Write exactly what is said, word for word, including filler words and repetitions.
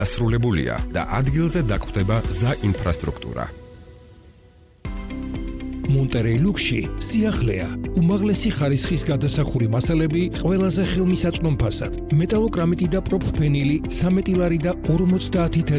დასრულებულია და ადგილზე დაგხვდება გზა ინფრასტრუქტურა. მონტერეი ლუქსში სიახლეა, უმაღლესი ხარისხის გადასახური მასალები ყველაზე ხელმისაწვდომ ფასად, მეტალოკრამიტი და პროფენილი, ცამეტი ლარი და ორმოცდაათი